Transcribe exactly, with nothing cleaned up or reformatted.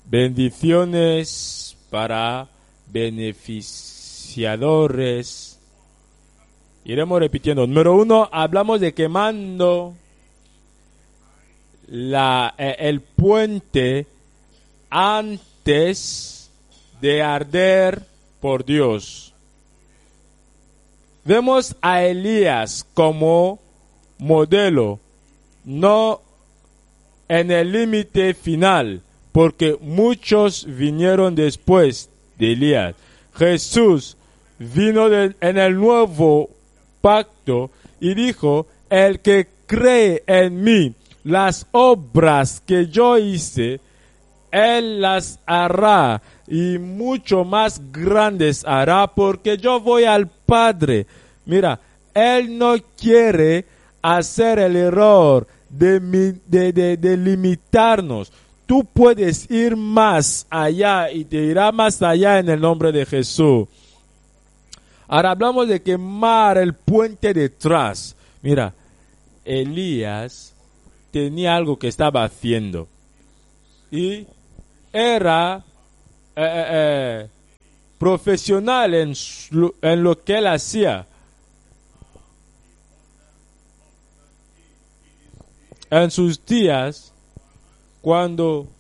bendiciones para beneficiadores. Iremos repitiendo. Número uno, hablamos de quemando la, eh, el puente antes de arder por Dios. Vemos a Elías como modelo, no en el límite final, porque muchos vinieron después de Elías. Jesús vino de, en el nuevo pacto y dijo: el que cree en mí, las obras que yo hice, él las hará y mucho más grandes hará, porque yo voy al Padre. Mira, él no quiere hacer el error de, de, de, de limitarnos. Tú puedes ir más allá y te irá más allá en el nombre de Jesús. Ahora hablamos de quemar el puente detrás. Mira, Elías tenía algo que estaba haciendo y era eh, eh, eh, profesional en, su, en lo que él hacía. En sus días, cuando